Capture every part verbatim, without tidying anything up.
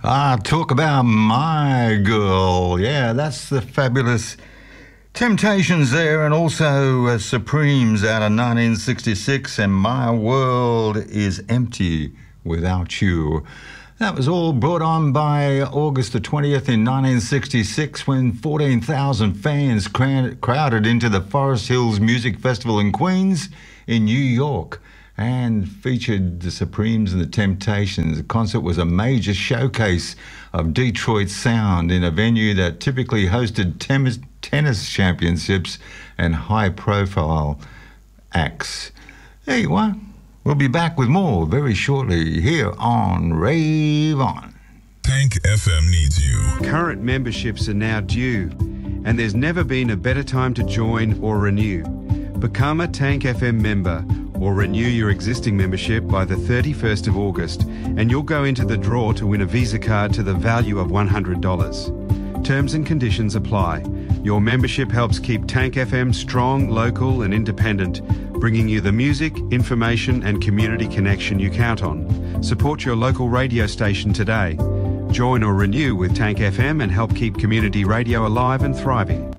Ah, talk about my girl. Yeah, that's the fabulous Temptations there, and also uh, Supremes out of nineteen sixty-six, and My World is Empty Without You. That was all brought on by August the twentieth in nineteen sixty-six, when fourteen thousand fans crowded into the Forest Hills Music Festival in Queens in New York, and featured the Supremes and the Temptations. The concert was a major showcase of Detroit sound in a venue that typically hosted tennis, tennis championships and high-profile acts. There you are. We'll be back with more very shortly here on Rave On. Tank F M needs you. Current memberships are now due, and there's never been a better time to join or renew. Become a Tank F M member or renew your existing membership by the thirty-first of August, and you'll go into the draw to win a Visa card to the value of one hundred dollars. Terms and conditions apply. Your membership helps keep Tank F M strong, local and independent, bringing you the music, information and community connection you count on. Support your local radio station today. Join or renew with Tank F M and help keep community radio alive and thriving.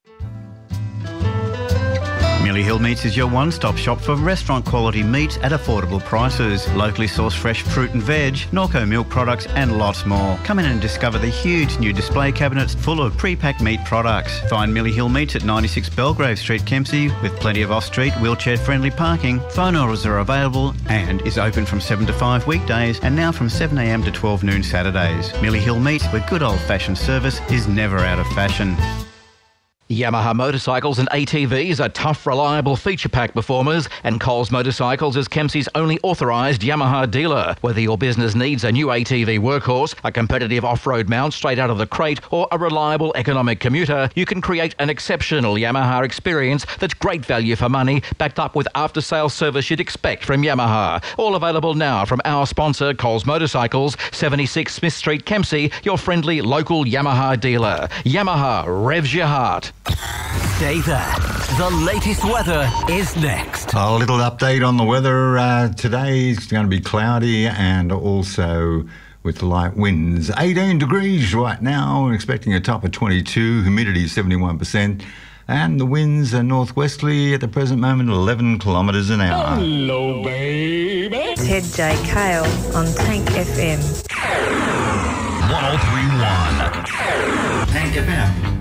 Millie Hill Meats is your one-stop shop for restaurant quality meats at affordable prices. Locally sourced fresh fruit and veg, Norco milk products and lots more. Come in and discover the huge new display cabinets full of pre-packed meat products. Find Millie Hill Meats at ninety-six Belgrave Street, Kempsey, with plenty of off-street wheelchair-friendly parking. Phone orders are available and is open from seven to five weekdays and now from seven a m to twelve noon Saturdays. Millie Hill Meats, where good old-fashioned service is never out of fashion. Yamaha motorcycles and A T Vs are tough, reliable feature pack performers, and Coles Motorcycles is Kempsey's only authorised Yamaha dealer. Whether your business needs a new A T V workhorse, a competitive off-road mount straight out of the crate, or a reliable economic commuter, you can create an exceptional Yamaha experience that's great value for money, backed up with after-sales service you'd expect from Yamaha. All available now from our sponsor, Coles Motorcycles, seventy-six Smith Street, Kempsey, your friendly local Yamaha dealer. Yamaha revs your heart. Stay there. The latest weather is next. A little update on the weather. Uh, today is going to be cloudy and also with light winds. eighteen degrees right now. We're expecting a top of twenty-two. Humidity seventy-one percent. And the winds are northwesterly at the present moment, eleven kilometres an hour. Hello, baby. Ted J. Kale on Tank F M. one oh three point one. Tank F M.